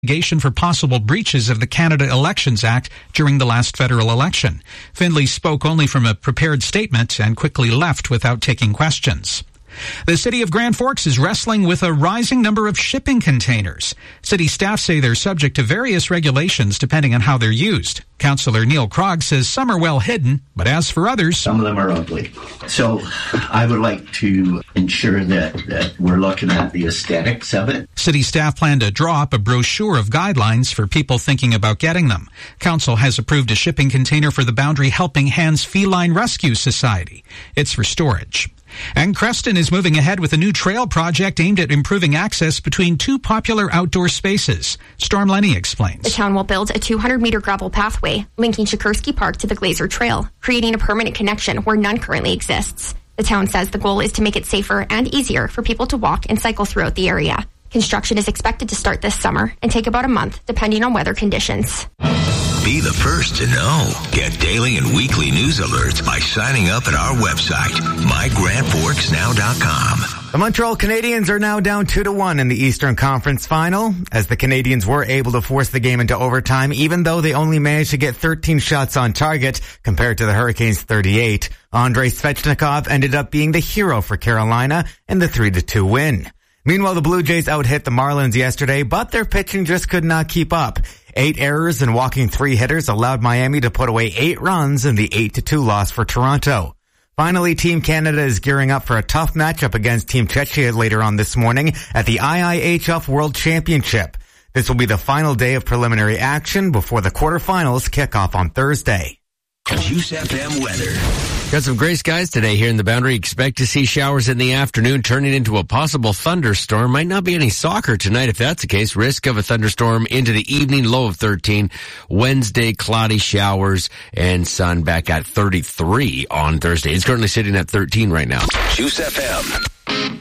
investigation for possible breaches of the Canada Elections Act during the last federal election. Findlay spoke only from a prepared statement and quickly left without taking questions. The city of Grand Forks is wrestling with a rising number of shipping containers. City staff say they're subject to various regulations depending on how they're used. Councillor Neil Krog says some are well hidden, but as for others, some of them are ugly. So I would like to ensure that we're looking at the aesthetics of it. City staff plan to draw up a brochure of guidelines for people thinking about getting them. Council has approved a shipping container for the Boundary Helping Hands Feline Rescue Society. It's for storage. And Creston is moving ahead with a new trail project aimed at improving access between two popular outdoor spaces. Storm Lenny explains. The town will build a 200-meter gravel pathway linking Sikorsky Park to the Glacier Trail, creating a permanent connection where none currently exists. The town says the goal is to make it safer and easier for people to walk and cycle throughout the area. Construction is expected to start this summer and take about a month, depending on weather conditions. Be the first to know. Get daily and weekly news alerts by signing up at our website, mygrandforksnow.com. The Montreal Canadiens are now down 2-1 in the Eastern Conference Final, as the Canadiens were able to force the game into overtime, even though they only managed to get 13 shots on target compared to the Hurricanes' 38. Andrei Svechnikov ended up being the hero for Carolina in the 3-2 win. Meanwhile, the Blue Jays out-hit the Marlins yesterday, but their pitching just could not keep up. 8 errors and walking 3 hitters allowed Miami to put away 8 runs in the 8-2 loss for Toronto. Finally, Team Canada is gearing up for a tough matchup against Team Czechia later on this morning at the IIHF World Championship. This will be the final day of preliminary action before the quarterfinals kick off on Thursday. Juice FM weather. Got some gray skies today here in the Boundary. Expect to see showers in the afternoon turning into a possible thunderstorm. Might not be any soccer tonight if that's the case. Risk of a thunderstorm into the evening, low of 13. Wednesday, cloudy showers and sun back at 33 on Thursday. It's currently sitting at 13 right now. Juice FM.